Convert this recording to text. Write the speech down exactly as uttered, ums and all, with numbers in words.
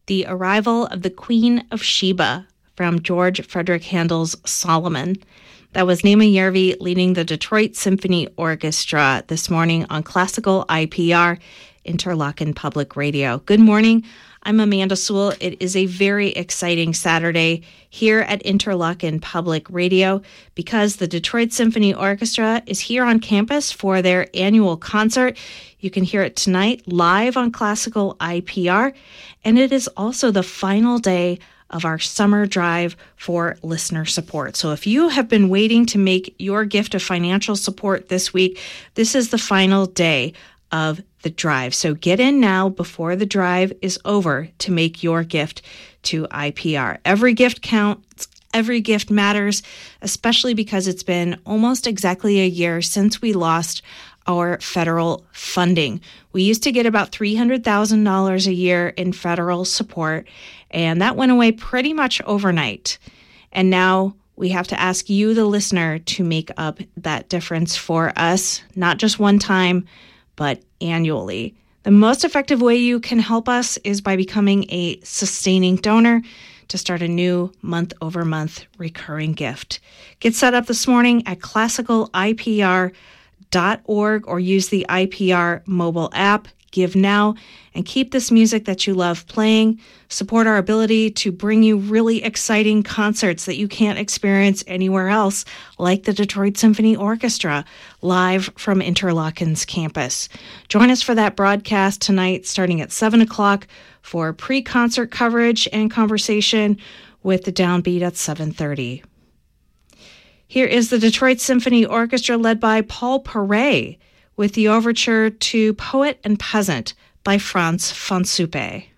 The Arrival of the Queen of Sheba from George Frederick Handel's Solomon. That was Nema Järvi leading the Detroit Symphony Orchestra this morning on Classical I P R, Interlochen Public Radio. Good morning. I'm Amanda Sewell. It is a very exciting Saturday here at Interlochen Public Radio because the Detroit Symphony Orchestra is here on campus for their annual concert. You can hear it tonight live on Classical I P R, and it is also the final day of our summer drive for listener support. So if you have been waiting to make your gift of financial support this week, this is the final day of the drive. So get in now before the drive is over to make your gift to I P R. Every gift counts. Every gift matters, especially because it's been almost exactly a year since we lost our federal funding. We used to get about three hundred thousand dollars a year in federal support, and that went away pretty much overnight. And now we have to ask you, the listener, to make up that difference for us, not just one time, but annually. The most effective way you can help us is by becoming a sustaining donor to start a new month-over-month recurring gift. Get set up this morning at classical I P R dot org or use the I P R mobile app. Give now and keep this music that you love playing. Support our ability to bring you really exciting concerts that you can't experience anywhere else, like the Detroit Symphony Orchestra, live from Interlochen's campus. Join us for that broadcast tonight starting at seven o'clock for pre-concert coverage and conversation with the downbeat at seven thirty. Here is the Detroit Symphony Orchestra led by Paul Paray with the overture to Poet and Peasant by Franz von Suppe.